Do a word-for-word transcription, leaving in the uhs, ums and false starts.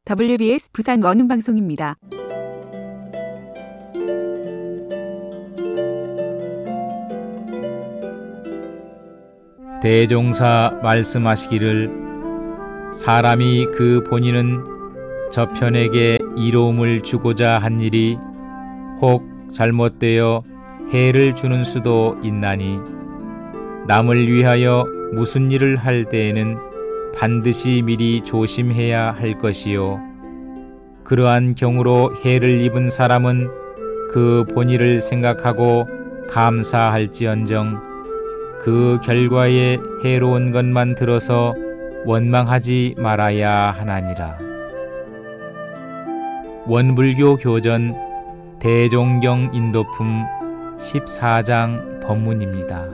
더블유비에스 부산 원음방송입니다. 대종사 말씀하시기를 사람이 그 본인은 저편에게 이로움을 주고자 한 일이 혹 잘못되어 해를 주는 수도 있나니 남을 위하여 무슨 일을 할 때에는 반드시 미리 조심해야 할 것이요 그러한 경우로 해를 입은 사람은 그 본의를 생각하고 감사할지언정 그 결과에 해로운 것만 들어서 원망하지 말아야 하나니라. 원불교 교전 대종경 인도품 십사 장 법문입니다.